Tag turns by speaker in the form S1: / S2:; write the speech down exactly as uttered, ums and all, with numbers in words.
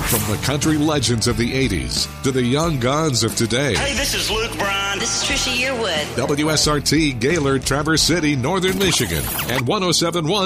S1: From the country legends of the eighties to the young guns of today.
S2: Hey, this is Luke Bryan.
S3: This is Trisha Yearwood.
S1: W S R T, Gaylord, Traverse City, Northern Michigan, and one oh seven point one